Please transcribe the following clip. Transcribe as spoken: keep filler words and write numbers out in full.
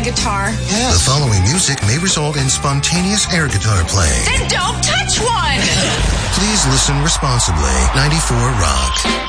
guitar? Yeah. The following music may result in spontaneous air guitar playing. Then don't touch one! Please listen responsibly. ninety-four Rock.